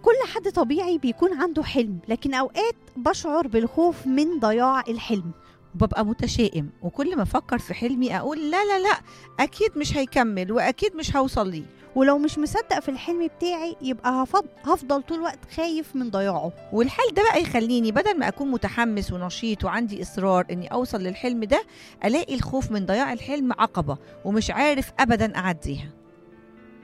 كل حد طبيعي بيكون عنده حلم، لكن أوقات بشعر بالخوف من ضياع الحلم. وببقى متشائم، وكل ما أفكر في حلمي أقول لا لا لا، أكيد مش هيكمل وأكيد مش هوصل ليه. ولو مش مصدق في الحلم بتاعي يبقى هفضل طول الوقت خايف من ضياعه. والحال ده بقى يخليني بدل ما أكون متحمس ونشيط وعندي إصرار إني أوصل للحلم ده، ألاقي الخوف من ضياع الحلم عقبة ومش عارف أبدا أعديها.